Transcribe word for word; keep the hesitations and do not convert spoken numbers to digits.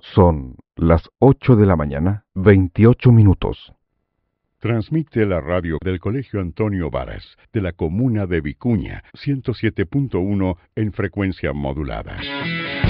Son las ocho de la mañana, veintiocho minutos. Transmite la radio del Colegio Antonio Varas, de la comuna de Vicuña, ciento siete punto uno en frecuencia modulada.